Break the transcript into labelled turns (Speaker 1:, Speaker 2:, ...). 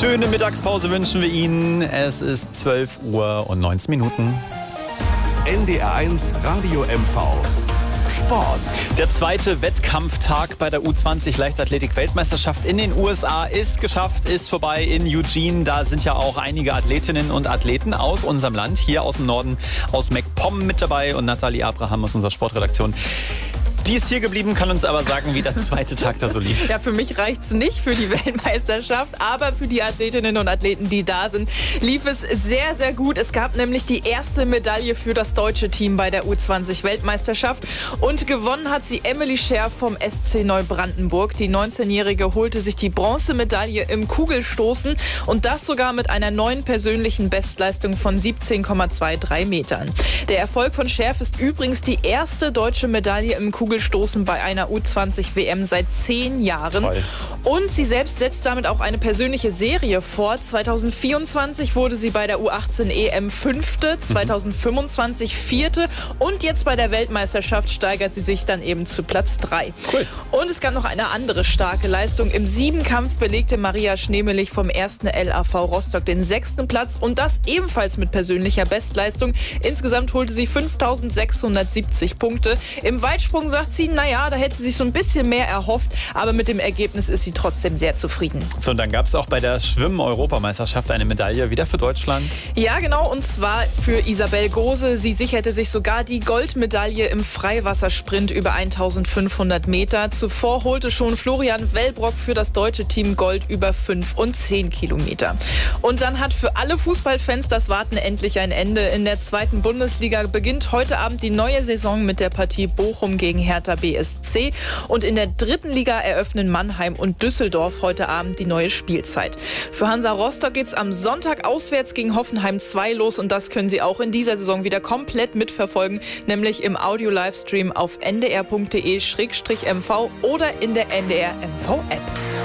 Speaker 1: Schöne Mittagspause wünschen wir Ihnen. Es ist 12 Uhr und 19 Minuten.
Speaker 2: NDR1 Radio MV. Sport.
Speaker 1: Der zweite Wettkampftag bei der U20 Leichtathletik-Weltmeisterschaft in den USA ist geschafft, ist vorbei in Eugene. Da sind ja auch einige Athletinnen und Athleten aus unserem Land, hier aus dem Norden, aus MacPom mit dabei und Nathalie Abraham aus unserer Sportredaktion. Die ist hier geblieben, kann uns aber sagen, wie der zweite Tag da so lief.
Speaker 3: Ja, für mich reicht es nicht für die Weltmeisterschaft, aber für die Athletinnen und Athleten, die da sind, lief es sehr, sehr gut. Es gab nämlich die erste Medaille für das deutsche Team bei der U20-Weltmeisterschaft und gewonnen hat sie Emily Scher vom SC Neubrandenburg. Die 19-Jährige holte sich die Bronzemedaille im Kugelstoßen und das sogar mit einer neuen persönlichen Bestleistung von 17,23 Metern. Der Erfolg von Scher ist übrigens die erste deutsche Medaille im Kugelstoßen bei einer U20-WM seit 10 Jahren.
Speaker 1: Toll.
Speaker 3: Und sie selbst setzt damit auch eine persönliche Serie vor. 2024 wurde sie bei der U18-EM Fünfte, 2025 Vierte und jetzt bei der Weltmeisterschaft steigert sie sich dann eben zu Platz 3.
Speaker 1: Cool.
Speaker 3: Und es gab noch eine andere starke Leistung. Im Siebenkampf belegte Maria Schneemelich vom 1. LAV Rostock den 6. Platz und das ebenfalls mit persönlicher Bestleistung. Insgesamt holte sie 5.670 Punkte. Im Weitsprung sagt sie, naja, da hätte sie sich so ein bisschen mehr erhofft, aber mit dem Ergebnis ist sie trotzdem sehr zufrieden.
Speaker 1: So, und dann gab es auch bei der Schwimmen-Europameisterschaft eine Medaille wieder für Deutschland.
Speaker 3: Ja, genau, und zwar für Isabel Gose. Sie sicherte sich sogar die Goldmedaille im Freiwassersprint über 1500 Meter. Zuvor holte schon Florian Wellbrock für das deutsche Team Gold über 5 und 10 Kilometer. Und dann hat für alle Fußballfans das Warten endlich ein Ende. In der 2. Bundesliga beginnt heute Abend die neue Saison mit der Partie Bochum gegen Hertha BSC. Und in der 3. Liga eröffnen Mannheim und Düsseldorf heute Abend die neue Spielzeit. Für Hansa Rostock geht's am Sonntag auswärts gegen Hoffenheim 2 los und das können Sie auch in dieser Saison wieder komplett mitverfolgen, nämlich im Audio-Livestream auf ndr.de/mv oder in der NDR MV-App.